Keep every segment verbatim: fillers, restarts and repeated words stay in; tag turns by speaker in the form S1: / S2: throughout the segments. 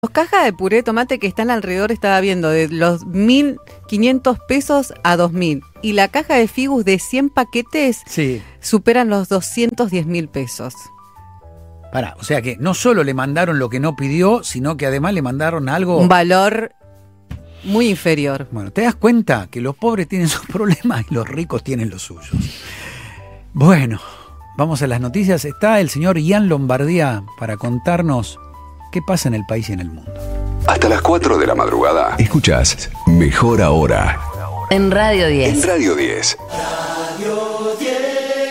S1: Los cajas de puré de tomate que están alrededor, estaba viendo, de los mil quinientos pesos a dos mil. Y la caja de Figus de cien paquetes
S2: sí.
S1: superan los doscientos diez mil pesos.
S2: Pará, o sea que no solo le mandaron lo que no pidió, sino que además le mandaron algo...
S1: Un valor muy inferior.
S2: Bueno, te das cuenta que los pobres tienen sus problemas y los ricos tienen los suyos. Bueno, vamos a las noticias. Está el señor Ian Lombardía para contarnos qué pasa en el país y en el mundo.
S3: Hasta las cuatro de la madrugada. Escuchás Mejor Ahora.
S4: En Radio diez.
S3: En Radio diez.
S5: Radio diez.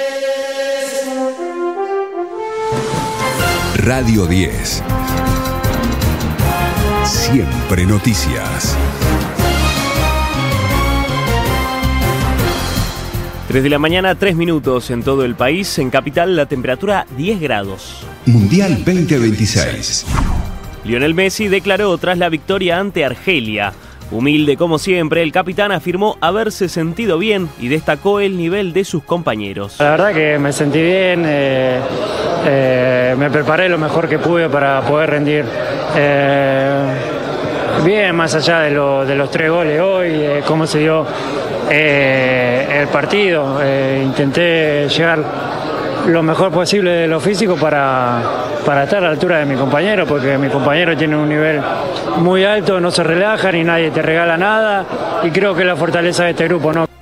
S3: Radio diez. Siempre noticias.
S6: tres de la mañana, tres minutos en todo el país. En Capital, la temperatura diez grados.
S3: Mundial veinte veintiséis.
S6: Lionel Messi declaró tras la victoria ante Argelia. Humilde como siempre, el capitán afirmó haberse sentido bien y destacó el nivel de sus compañeros.
S7: La verdad que me sentí bien, eh, eh, me preparé lo mejor que pude para poder rendir. Eh, bien, más allá de, lo, de los tres goles hoy, eh, cómo se dio eh, el partido. Eh, intenté llegar lo mejor posible de lo físico para, para estar a la altura de mi compañero, porque mi compañero tiene un nivel muy alto, no se relajan y nadie te regala nada, y creo que es la fortaleza de este grupo, ¿no?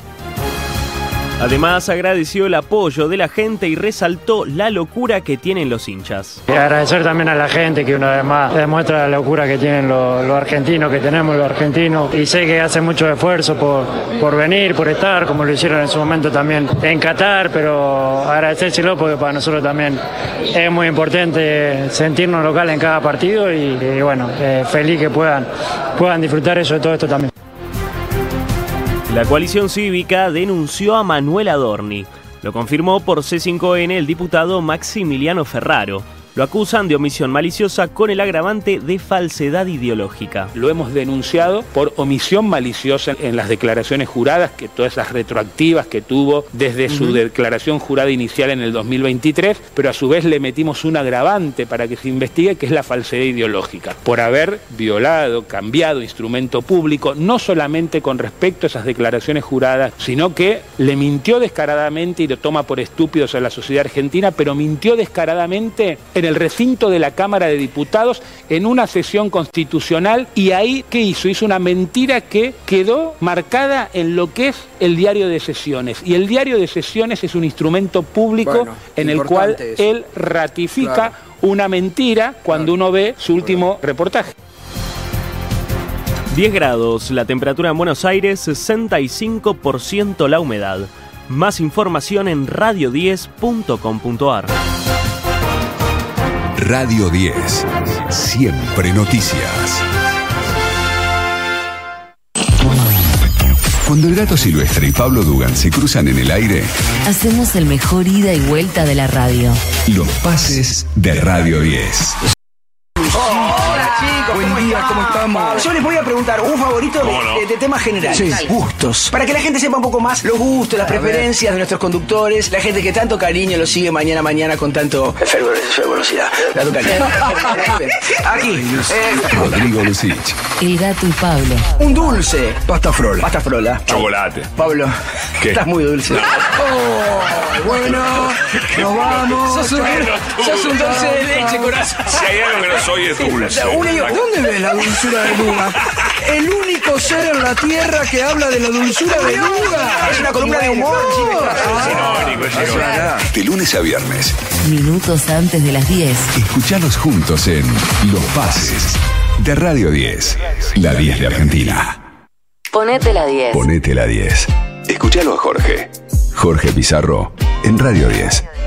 S6: Además, agradeció el apoyo de la gente y resaltó la locura que tienen los hinchas.
S7: Y agradecer también a la gente que una vez más demuestra la locura que tienen los, los argentinos, que tenemos los argentinos. Y sé que hacen mucho esfuerzo por, por venir, por estar, como lo hicieron en su momento también en Qatar, pero agradecérselo porque para nosotros también es muy importante sentirnos local en cada partido y, y bueno, eh, feliz que puedan, puedan disfrutar ellos de todo esto también.
S6: La coalición cívica denunció a Manuel Adorni. Lo confirmó por C cinco N el diputado Maximiliano Ferraro. Lo acusan de omisión maliciosa con el agravante de falsedad ideológica.
S8: Lo hemos denunciado por omisión maliciosa en las declaraciones juradas, que todas esas retroactivas que tuvo desde uh-huh. su declaración jurada inicial en el dos mil veintitrés, pero a su vez le metimos un agravante para que se investigue, que es la falsedad ideológica, por haber violado, cambiado instrumento público, no solamente con respecto a esas declaraciones juradas, sino que le mintió descaradamente y lo toma por estúpidos a la sociedad argentina, pero mintió descaradamente en el recinto de la Cámara de Diputados en una sesión constitucional, y ahí, ¿qué hizo? Hizo una mentira que quedó marcada en lo que es el diario de sesiones, y el diario de sesiones es un instrumento público bueno, en el cual eso. él ratifica claro. una mentira cuando claro. uno ve su último reportaje.
S6: diez grados, la temperatura en Buenos Aires, sesenta y cinco por ciento la humedad. Más información en radio diez punto com punto ar.
S3: Radio diez. Siempre noticias. Cuando el Gato Silvestre y Pablo Dugan se cruzan en el aire,
S4: hacemos el mejor ida y vuelta de la radio.
S3: Los pases de Radio diez.
S9: Buen día, ¿cómo estamos? Yo les voy a preguntar un favorito de, de, de temas generales.
S2: Sí, gustos.
S9: Para que la gente sepa un poco más los gustos, las a preferencias ver. de nuestros conductores, la gente que tanto cariño lo sigue mañana a mañana con tanto fervorosidad. Tanto cariño. Aquí. Eh,
S3: Rodrigo Lucich.
S4: El Gato y Pablo.
S9: Un dulce.
S2: Pasta frola.
S9: Pasta frola.
S3: Chocolate.
S9: Pablo.
S3: ¿Qué?
S9: Estás muy dulce. Oh, bueno, nos vamos. Sos un, sos un dulce de leche, corazón.
S3: Si hay algo que no soy es dulce.
S9: ¿Dónde ves la dulzura de Luga? El único ser en la tierra que habla de la dulzura de Luga. Es una columna de humor,
S3: chicos. De lunes a viernes.
S4: Minutos antes de las diez.
S3: Escuchanos juntos en Los Pases de Radio diez. La diez de Argentina.
S4: Ponete la diez.
S3: Ponete la diez. Escuchalo a Jorge. Jorge Pizarro en Radio diez.